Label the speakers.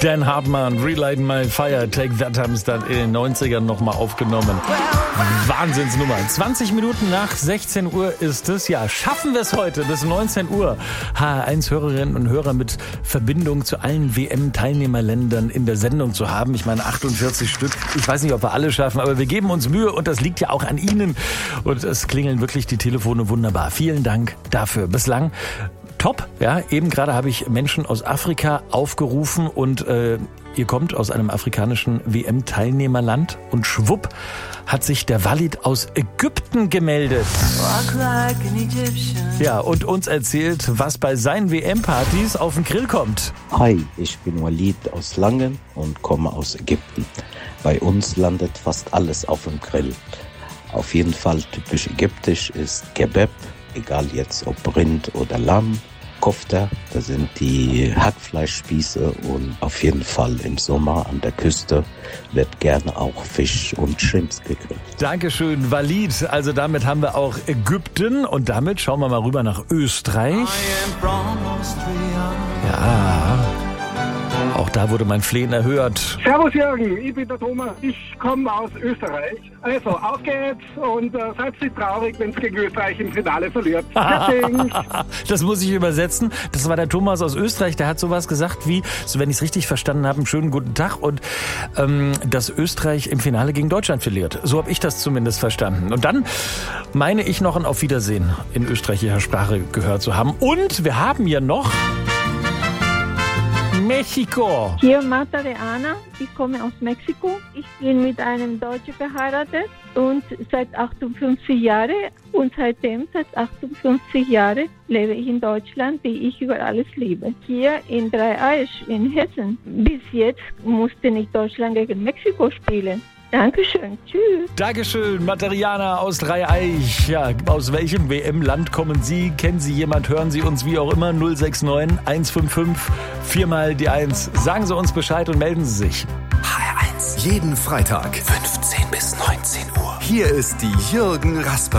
Speaker 1: Dan Hartmann, Relight My Fire, Take That, haben es dann in den 90ern nochmal aufgenommen. Wahnsinnsnummer. 20 Minuten nach 16 Uhr ist es. Ja, schaffen wir es heute bis 19 Uhr. HR1-Hörerinnen und Hörer mit Verbindung zu allen WM-Teilnehmerländern in der Sendung zu haben. Ich meine 48 Stück. Ich weiß nicht, ob wir alle schaffen, aber wir geben uns Mühe und das liegt ja auch an Ihnen. Und es klingeln wirklich die Telefone wunderbar. Vielen Dank dafür. Bislang top. Ja, eben gerade habe ich Menschen aus Afrika aufgerufen und ihr kommt aus einem afrikanischen WM-Teilnehmerland und schwupp hat sich der Walid aus Ägypten gemeldet. Ja, und uns erzählt, was bei seinen WM-Partys auf den Grill kommt.
Speaker 2: Hi, ich bin Walid aus Langen und komme aus Ägypten. Bei uns landet fast alles auf dem Grill. Auf jeden Fall typisch ägyptisch ist Kebab, egal jetzt ob Rind oder Lamm. Kofta, das sind die Hackfleischspieße und auf jeden Fall im Sommer an der Küste wird gerne auch Fisch und Shrimps gegrillt.
Speaker 1: Dankeschön, Walid. Also damit haben wir auch Ägypten und damit schauen wir mal rüber nach Österreich. Ja, auch da wurde mein Flehen erhört.
Speaker 3: Servus Jürgen, ich bin der Thomas, ich komme aus Österreich. Also, auf geht's und seid nicht traurig, wenn es gegen Österreich im Finale verliert.
Speaker 1: Das muss ich übersetzen. Das war der Thomas aus Österreich, der hat sowas gesagt wie, so wenn ich es richtig verstanden habe, einen schönen guten Tag und dass Österreich im Finale gegen Deutschland verliert. So habe ich das zumindest verstanden. Und dann meine ich noch ein Auf Wiedersehen in österreichischer Sprache gehört zu haben. Und wir haben ja noch Mexiko.
Speaker 4: Hier Marta de Ana, ich komme aus Mexiko. Ich bin mit einem Deutschen verheiratet und seit 58 Jahren und seit 58 Jahren lebe ich in Deutschland, die ich über alles liebe. Hier in Dreieich in Hessen. Bis jetzt musste nicht Deutschland gegen Mexiko spielen. Dankeschön. Tschüss.
Speaker 1: Dankeschön, Materiana aus Dreieich. Ja, aus welchem WM-Land kommen Sie? Kennen Sie jemand? Hören Sie uns wie auch immer 069 155 4 mal die 1. Sagen Sie uns Bescheid und melden Sie sich.
Speaker 5: HR1. Jeden Freitag 15 bis 19 Uhr. Hier ist die Jürgen Rasper